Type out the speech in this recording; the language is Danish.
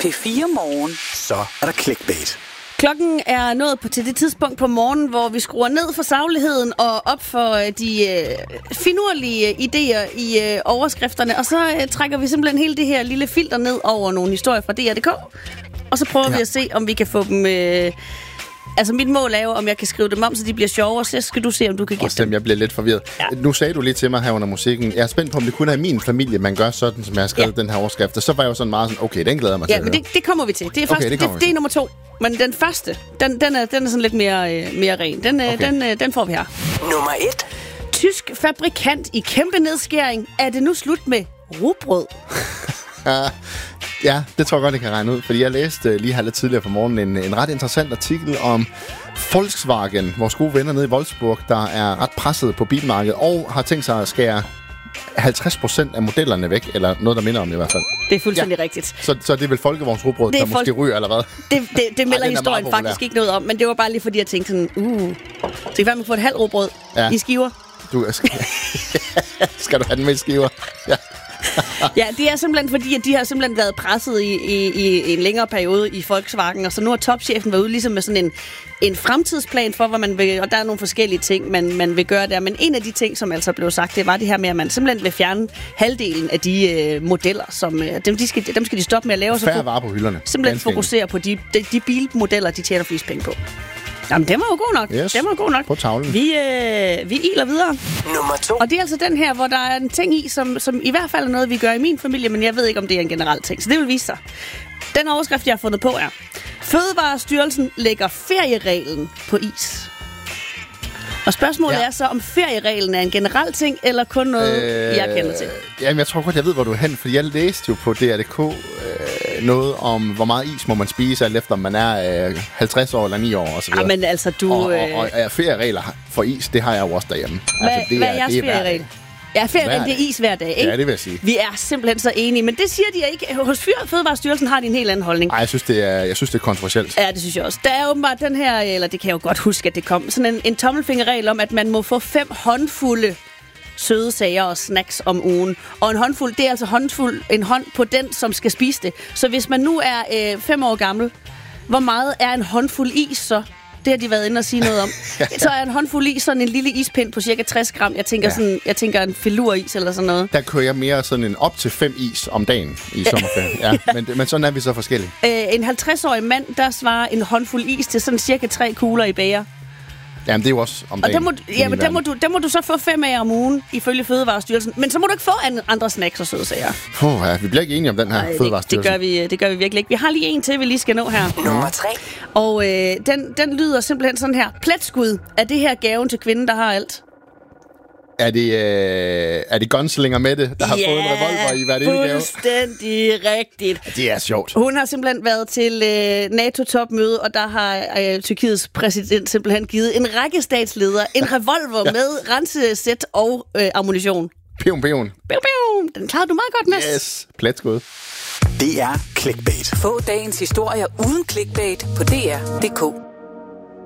P4 Morgen. Så er der clickbait. Klokken er nået til det tidspunkt på morgenen, hvor vi skruer ned for sagligheden og op for de finurlige idéer i overskrifterne. Og så trækker vi simpelthen hele det her lille filter ned over nogle historier fra DR.dk. Og så prøver vi at se, om vi kan få dem... Altså mit mål er jo, om jeg kan skrive dem om, så de bliver sjovere. Så skal du se, om du kan gætte dem. Jeg bliver lidt forvirret. Ja. Nu sagde du lige til mig her under musikken. Jeg er spændt på, om det kun er min familie, man gør sådan, som jeg har skrevet den her overskrift. Og så var jeg jo sådan meget sådan, okay, den glæder mig til. Ja, men det kommer vi til. Det er først, det er nummer 2. Men den første, den er sådan lidt mere ren. Den får vi her. Nummer 1. Tysk fabrikant i kæmpe nedskæring. Er det nu slut med rugbrød? Ja, det tror jeg godt, jeg kan regne ud. Fordi jeg læste lige her lidt tidligere på morgenen en ret interessant artikel om Volkswagen, vores gode venner nede i Wolfsburg, der er ret presset på bilmarkedet og har tænkt sig at skære 50% af modellerne væk, eller noget, der minder om det i hvert fald. Det er fuldstændig rigtigt. Så det er vel folkevogns rugbrød, der måske ryger, eller hvad? Det melder historien faktisk ikke noget om, men det var bare lige fordi, jeg tænkte sådan, så kan man få et halvt rugbrød i skiver. Skal du have den med i skiver? Ja. Ja, det er simpelthen fordi, at de har simpelthen været presset i en længere periode i Volkswagen, og så nu har topchefen været ude ligesom med sådan en fremtidsplan for, hvad man vil, og der er nogle forskellige ting, man vil gøre der. Men en af de ting, som altså blev sagt, det var det her med, at man simpelthen vil fjerne halvdelen af de modeller, som dem skal de stoppe med at lave. Færre varer på hylderne. Simpelthen fokusere på de bilmodeller, de tjener flest penge på. Jamen, den var jo god nok. Yes. Den var god nok. På tavlen. Vi iler videre. Nummer 2. Og det er altså den her, hvor der er en ting i, som i hvert fald er noget, vi gør i min familie, men jeg ved ikke, om det er en generel ting. Så det vil vise sig. Den overskrift, jeg har fundet på, er: Fødevarestyrelsen lægger feriereglen på is. Og spørgsmålet er så, om feriereglen er en generel ting, eller kun noget, jeg kender til. Jamen, jeg tror godt, jeg ved, hvor du er hen, fordi jeg læste jo på DR.dk noget om, hvor meget is må man spise, alt efter om man er 50 år eller 9 år og så videre. Men altså, du... Og ferieregler for is, det har jeg jo også derhjemme. Hvad er jeres ferieregel? Ja, feriereglen, det er is hver dag, ikke? Ja, det vil jeg sige. Vi er simpelthen så enige, men det siger de ikke. Hos Fødevarestyrelsen har de en helt anden holdning. Nej, jeg synes, det er kontroversielt. Ja, det synes jeg også. Der er åbenbart den her, eller det kan jeg jo godt huske, at det kom, sådan en tommelfingerregel om, at man må få 5 håndfulde søde sager og snacks om ugen. Og en håndfuld, det er altså en hånd på den, som skal spise det. Så hvis man nu er 5 år gammel, hvor meget er en håndfuld is så? Det har de været inde og sige noget om. Så er en håndfuld is sådan en lille ispind på cirka 60 gram. Jeg tænker en filuris eller sådan noget. Der kører jeg mere sådan en op til 5 is om dagen i sommerferien. Ja, men sådan er vi så forskellige. En 50-årig mand, der svarer en håndfuld is til sådan cirka 3 kugler i bager. Jamen, det er jo også om dagen. Og der må du så få 5 af om ugen, ifølge Fødevarestyrelsen. Men så må du ikke få andre snacks og søde sager. Vi bliver ikke enige om den her Fødevarestyrelsen. Det gør vi virkelig ikke. Vi har lige en til, vi lige skal nå her. Nummer 3. Og den lyder simpelthen sådan her. Pletskud. Er det her gaven til kvinden, der har alt? Er det Gunslinger Mette, der har fået en revolver i hvert eneste gave? Fuldstændig rigtigt. Ja, det er sjovt. Hun har simpelthen været til NATO-topmøde, og der har Tyrkiets præsident simpelthen givet en række statsledere en revolver med rensesæt og ammunition. Pion. Den klarede du meget godt, Mads. Yes, pletskud. Det er clickbait. Få dagens historier uden clickbait på DR.dk.